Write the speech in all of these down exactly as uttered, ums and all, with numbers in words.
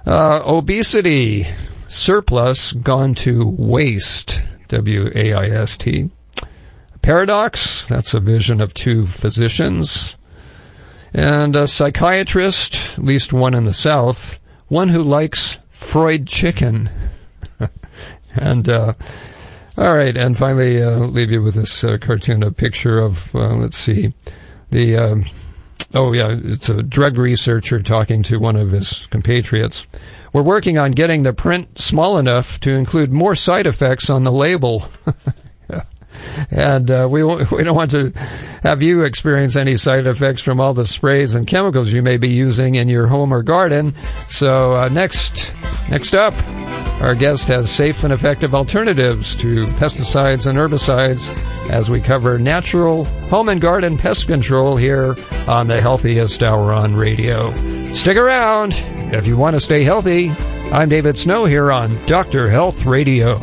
Uh, obesity, surplus gone to waste, W A I S T. Paradox, that's a vision of two physicians. And a psychiatrist, at least one in the South, one who likes fried chicken. and, uh, all right, and finally, uh, leave you with this uh, cartoon, a picture of, uh, let's see, the, um, oh yeah, it's a drug researcher talking to one of his compatriots. We're working on getting the print small enough to include more side effects on the label. And uh, we we don't want to have you experience any side effects from all the sprays and chemicals you may be using in your home or garden. So uh, next next up, our guest has safe and effective alternatives to pesticides and herbicides as we cover natural home and garden pest control here on the Healthiest Hour on Radio. Stick around if you want to stay healthy. I'm David Snow here on Doctor Health Radio.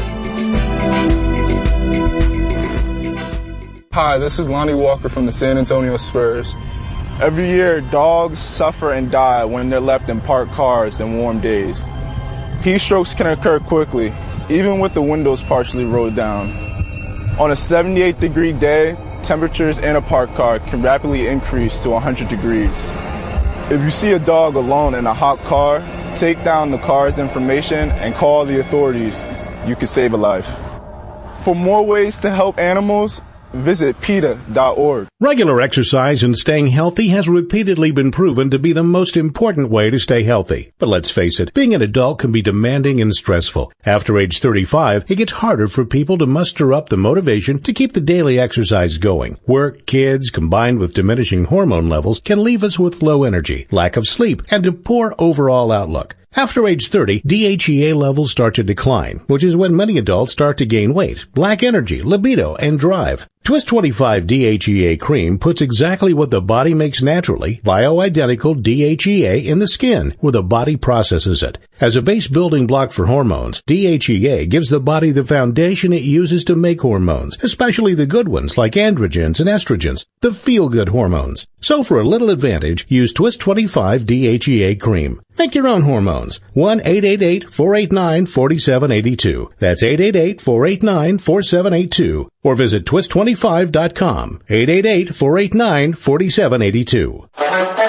Hi, this is Lonnie Walker from the San Antonio Spurs. Every year, dogs suffer and die when they're left in parked cars in warm days. Heat strokes can occur quickly, even with the windows partially rolled down. On a seventy-eight degree day, temperatures in a parked car can rapidly increase to one hundred degrees. If you see a dog alone in a hot car, take down the car's information and call the authorities. You could save a life. For more ways to help animals, visit PETA dot org. Regular exercise and staying healthy has repeatedly been proven to be the most important way to stay healthy. But let's face it, being an adult can be demanding and stressful. After age thirty-five, it gets harder for people to muster up the motivation to keep the daily exercise going. Work, kids, combined with diminishing hormone levels, can leave us with low energy, lack of sleep, and a poor overall outlook. After age thirty, D H E A levels start to decline, which is when many adults start to gain weight, lack energy, libido, and drive. Twist twenty-five D H E A cream puts exactly what the body makes naturally, bioidentical D H E A, in the skin, where the body processes it. As a base building block for hormones, D H E A gives the body the foundation it uses to make hormones, especially the good ones like androgens and estrogens, the feel-good hormones. So for a little advantage, use Twist twenty-five D H E A cream. Make your own hormones. one eight eight eight, four eight nine, four seven eight two. That's eight eight eight, four eight nine, four seven eight two. Or visit twist twenty-five dot com. eight eight eight, four eight nine, four seven eight two. All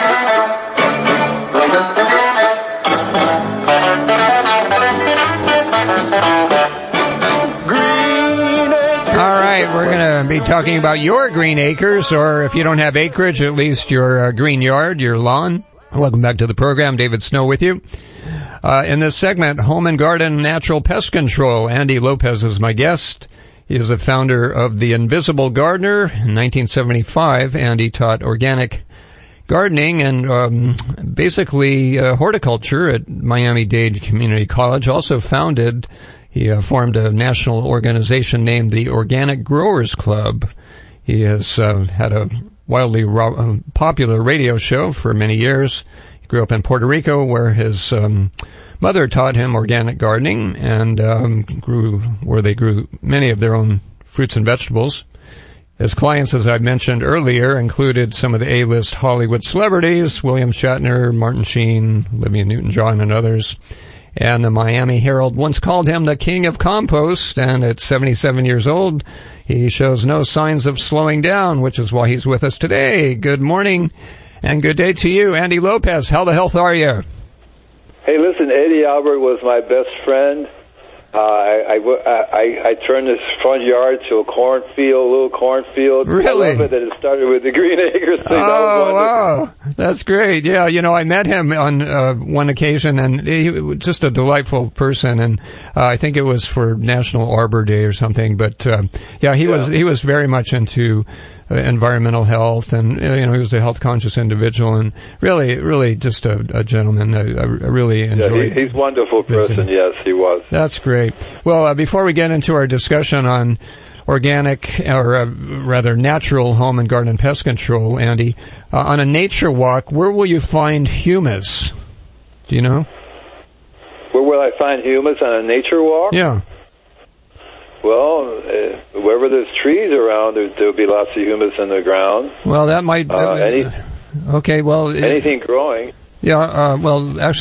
right, we're going to be talking about your green acres, or if you don't have acreage, at least your uh, green yard, your lawn. Welcome back to the program. David Snow with you. Uh, in this segment, Home and Garden Natural Pest Control. Andy Lopez is my guest. He is the founder of The Invisible Gardener. In nineteen seventy-five, Andy taught organic gardening and um, basically uh, horticulture at Miami-Dade Community College. Also founded, he uh, formed a national organization named the Organic Growers Club. He has uh, had a wildly ro- uh, popular radio show for many years. He grew up in Puerto Rico, where his um, mother taught him organic gardening, and um, grew where they grew many of their own fruits and vegetables. His clients, as I mentioned earlier, included some of the A-list Hollywood celebrities: William Shatner, Martin Sheen, Olivia Newton-John, and others. And the Miami Herald once called him the king of compost, and at seventy-seven years old, he shows no signs of slowing down, which is why he's with us today. Good morning and good day to you, Andy Lopez. How the health are you? Hey, listen, Eddie Albert was my best friend. Uh, I, I, I, I turned this front yard to a cornfield, a little cornfield. Really? I love it that it started with the Green Acres thing. Oh, wow. That's great. Yeah, you know, I met him on uh, one occasion, and he was just a delightful person, and uh, I think it was for National Arbor Day or something, but uh, yeah, he yeah. was he was very much into uh, environmental health, and uh, you know, he was a health-conscious individual, and really, really just a, a gentleman. I, I really enjoyed yeah, he, he's a wonderful person, visiting. Yes, he was. That's great. Well, uh, before we get into our discussion on organic, or uh, rather natural home and garden pest control, Andy, uh, on a nature walk, where will you find humus? Do you know? Where will I find humus on a nature walk? Yeah. Well, uh, wherever there's trees around, there, there'll be lots of humus in the ground. Well, that might... Uh, any, okay, well... anything it, growing. Yeah, uh, well, actually...